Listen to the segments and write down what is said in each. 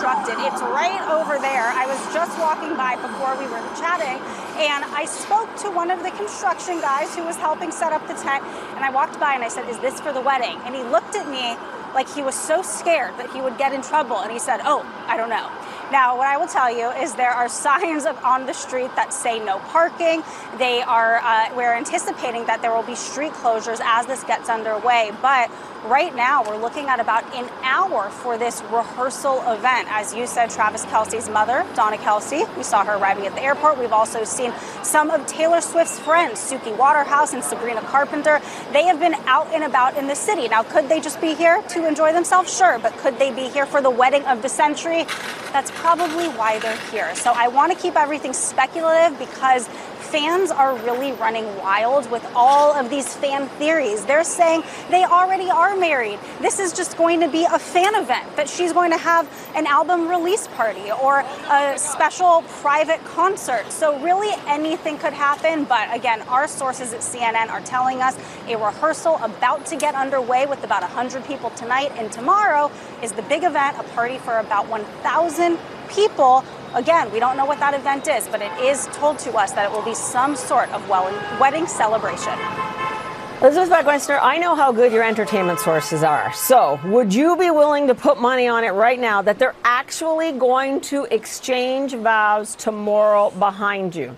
constructed. It's right over there. I was just walking by before we were chatting, and I spoke to one of the construction guys who was helping set up the tent, and I walked by and I said, "Is this for the wedding?" And he looked at me like he was so scared that he would get in trouble, and he said, "Oh, I don't know." Now, what I will tell you is there are signs on the street that say no parking. We're anticipating that there will be street closures as this gets underway. But right now, we're looking at about an hour for this rehearsal event. As you said, Travis Kelce's mother, Donna Kelce, we saw her arriving at the airport. We've also seen some of Taylor Swift's friends, Suki Waterhouse and Sabrina Carpenter. They have been out and about in the city. Now, could they just be here to enjoy themselves? Sure. But could they be here for the wedding of the century? That's probably why they're here. So I want to keep everything speculative because fans are really running wild with all of these fan theories. They're saying they already are married. This is just going to be a fan event, that she's going to have an album release party or a special private concert. So really anything could happen. But again, our sources at CNN are telling us a rehearsal about to get underway with about 100 people tonight. And tomorrow is the big event, a party for about 1,000 people. Again, we don't know what that event is, but it is told to us that it will be some sort of wedding celebration. Elizabeth Wagmeister, I know how good your entertainment sources are. So would you be willing to put money on it right now that they're actually going to exchange vows tomorrow behind you?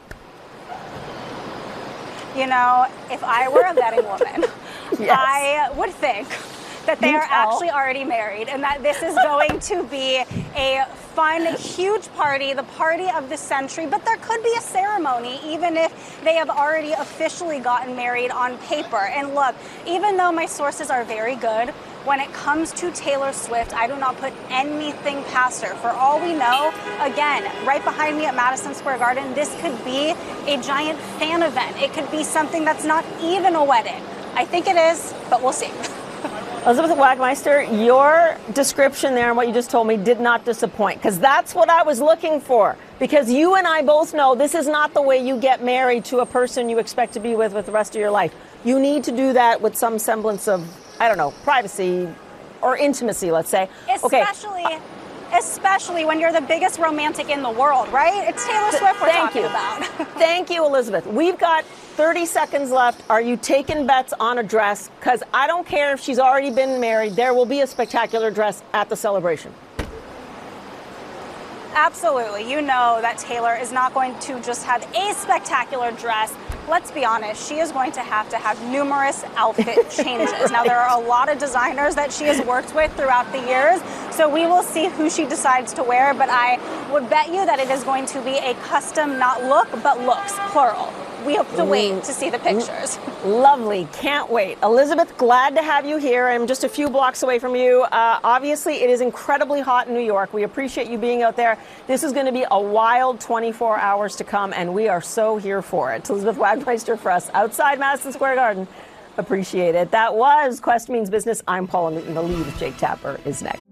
You know, if I were a betting woman, yes, I would think that they are actually already married and that this is going to be a fun, huge party, the party of the century. But there could be a ceremony, even if they have already officially gotten married on paper. And look, even though my sources are very good, when it comes to Taylor Swift, I do not put anything past her. For all we know, again, right behind me at Madison Square Garden, this could be a giant fan event. It could be something that's not even a wedding. I think it is, but we'll see. Elizabeth Wagmeister, your description there and what you just told me did not disappoint, because that's what I was looking for. Because you and I both know this is not the way you get married to a person you expect to be with the rest of your life. You need to do that with some semblance of, I don't know, privacy or intimacy, let's say. Especially when you're the biggest romantic in the world, right? It's Taylor Swift we're talking about. Thank you, Elizabeth. We've got 30 seconds left. Are you taking bets on a dress? Because I don't care if she's already been married. There will be a spectacular dress at the celebration. Absolutely. You know that Taylor is not going to just have a spectacular dress. Let's be honest, she is going to have numerous outfit changes. Now, there are a lot of designers that she has worked with throughout the years, so we will see who she decides to wear, but I would bet you that it is going to be a custom, not look, but looks, plural. We have to wait to see the pictures. Lovely. Can't wait. Elizabeth, glad to have you here. I'm just a few blocks away from you. Obviously, it is incredibly hot in New York. We appreciate you being out there. This is going to be a wild 24 hours to come, and we are so here for it. Elizabeth Wagmeister for us outside Madison Square Garden. Appreciate it. That was Quest Means Business. I'm Paula Newton. The lead with Jake Tapper is next.